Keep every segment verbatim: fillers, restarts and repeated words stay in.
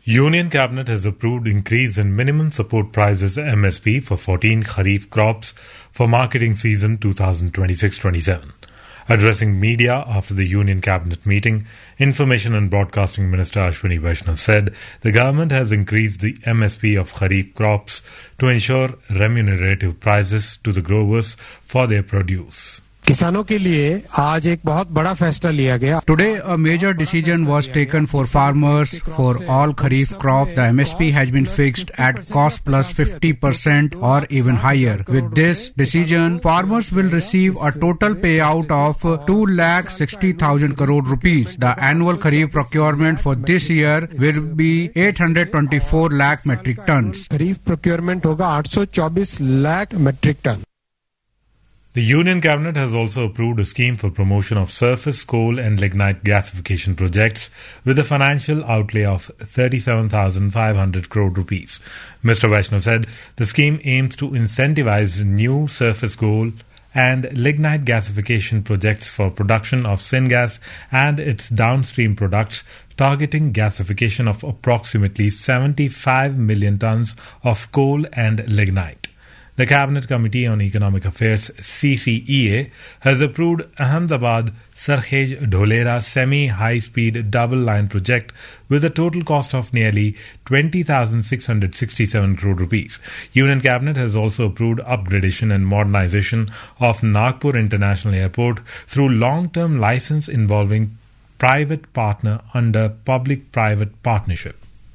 Union Cabinet has approved increase in minimum support prices M S P for fourteen Kharif crops for marketing season twenty twenty-six twenty-seven. Addressing media after the Union Cabinet meeting, Information and Broadcasting Minister Ashwini Vaishnav said the government has increased the M S P of Kharif crops to ensure remunerative prices to the growers for their produce. किसानों के लिए आज एक बहुत बड़ा फैसला लिया गया. Today a major decision was taken for farmers for all Kharif crop. The M S P has been fixed at cost plus fifty percent or even higher. With this decision, farmers will receive a total payout of two lakh sixty thousand crore rupees. The annual Kharif procurement for this year will be eight hundred twenty-four lakh metric tons. Kharif procurement होगा eight hundred twenty-four lakh metric ton. The Union Cabinet has also approved a scheme for promotion of surface coal and lignite gasification projects with a financial outlay of thirty-seven thousand five hundred crore rupees. Mister Vaishnav said the scheme aims to incentivize new surface coal and lignite gasification projects for production of syngas and its downstream products, targeting gasification of approximately seventy-five million tons of coal and lignite. The Cabinet Committee on Economic Affairs C C E A has approved Ahmedabad-Sarkhej Dholera semi-high-speed double-line project with a total cost of nearly twenty thousand six hundred sixty-seven crore rupees. Union Cabinet has also approved upgradation and modernization of Nagpur International Airport through long-term license involving private partner under public-private partnership.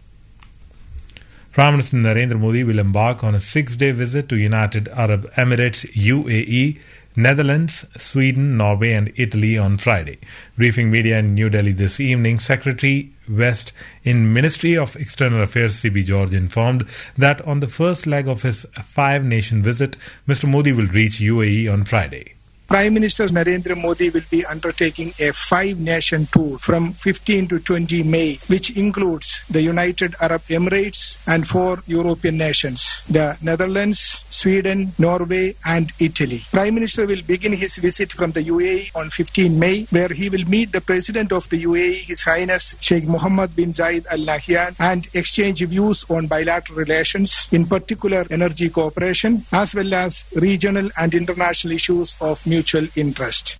Prime Minister Narendra Modi will embark on a six-day visit to United Arab Emirates, U A E, Netherlands, Sweden, Norway and Italy on Friday. Briefing media in New Delhi this evening, Secretary West in Ministry of External Affairs C B George informed that on the first leg of his five-nation visit, Mister Modi will reach U A E on Friday. Prime Minister Narendra Modi will be undertaking a five-nation tour from fifteenth to twentieth May, which includes the United Arab Emirates and four European nations, the Netherlands, Sweden, Norway and Italy. Prime Minister will begin his visit from the U A E on fifteenth May, where he will meet the President of the U A E, His Highness Sheikh Mohammed bin Zayed Al Nahyan, and exchange views on bilateral relations, in particular energy cooperation, as well as regional and international issues of mutual interest.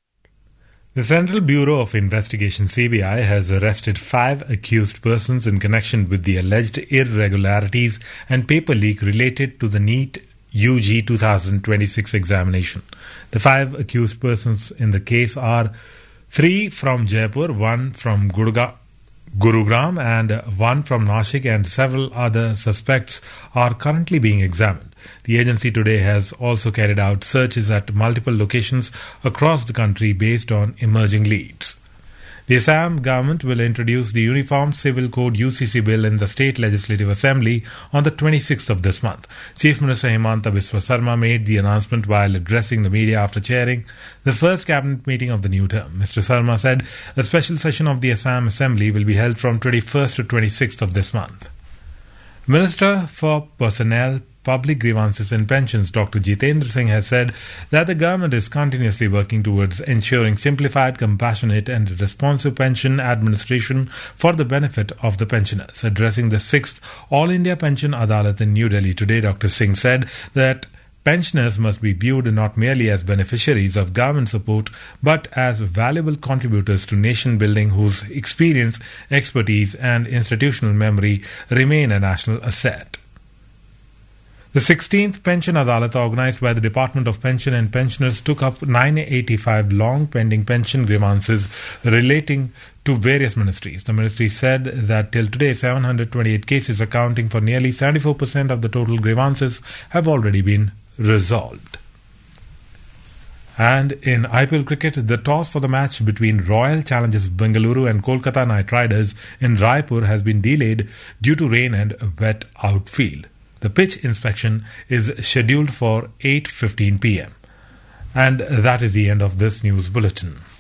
The Central Bureau of Investigation C B I has arrested five accused persons in connection with the alleged irregularities and paper leak related to the NEET U G twenty twenty-six examination. The five accused persons in the case are three from Jaipur, one from Gurga, Gurugram and one from Nashik, and several other suspects are currently being examined. The agency today has also carried out searches at multiple locations across the country based on emerging leads. The Assam government will introduce the Uniform Civil Code U C C bill in the State Legislative Assembly on the twenty-sixth of this month. Chief Minister Himanta Biswa Sarma made the announcement while addressing the media after chairing the first cabinet meeting of the new term. Mister Sarma said a special session of the Assam Assembly will be held from twenty-first to twenty-sixth of this month. Minister for Personnel, Public Grievances and Pensions, Doctor Jitendra Singh, has said that the government is continuously working towards ensuring simplified, compassionate and responsive pension administration for the benefit of the pensioners. Addressing the sixth All India Pension Adalat in New Delhi today, Doctor Singh said that pensioners must be viewed not merely as beneficiaries of government support, but as valuable contributors to nation building whose experience, expertise and institutional memory remain a national asset. The sixteenth Pension Adalat, organized by the Department of Pension and Pensioners, took up nine hundred eighty-five long-pending pension grievances relating to various ministries. The ministry said that till today, seven hundred twenty-eight cases accounting for nearly seventy-four percent of the total grievances have already been resolved. And in I P L cricket, the toss for the match between Royal Challengers Bengaluru and Kolkata Knight Riders in Raipur has been delayed due to rain and wet outfield. The pitch inspection is scheduled for eight fifteen p.m. And that is the end of this news bulletin.